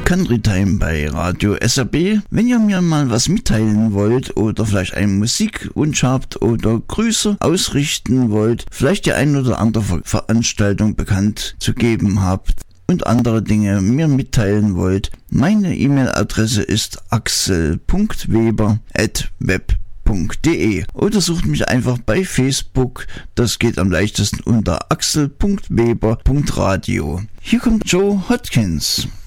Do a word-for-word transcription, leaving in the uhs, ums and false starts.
Country Time bei Radio S R B. Wenn ihr mir mal was mitteilen wollt oder vielleicht einen Musikwunsch habt oder Grüße ausrichten wollt, vielleicht die ein oder andere Ver- Veranstaltung bekannt zu geben habt und andere Dinge mir mitteilen wollt, meine E-Mail-Adresse ist axel punkt weber at web punkt de oder sucht mich einfach bei Facebook. Das geht am leichtesten unter axel punkt weber punkt radio. Hier kommt Joe Hodkins.